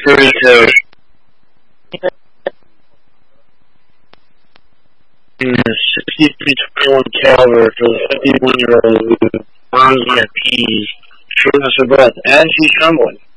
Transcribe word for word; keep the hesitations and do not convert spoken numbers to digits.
Kirito. sixty-three twenty-one caliber for the fifty-one-year-old who burns like peas, shortness of breath, and she's trembling.